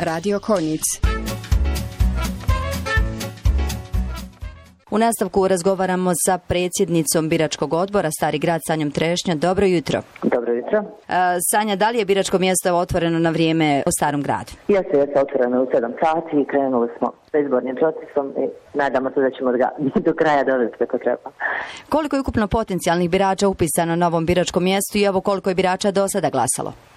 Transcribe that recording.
Radio Konjic. U nastavku razgovaramo sa predsjednicom biračkog odbora Stari grad Sanjom Trešnja. Dobro jutro. Dobro jutro. Sanja, da li je biračko mjesto otvoreno na vrijeme u Starom gradu? Jeste otvoreno u 7 sati i krenuli smo s izbornim procesom i nadamo se da ćemo ga do kraja dovesti kako treba. Koliko je ukupno potencijalnih birača upisano na ovom biračkom mjestu i evo koliko je birača do sada glasalo?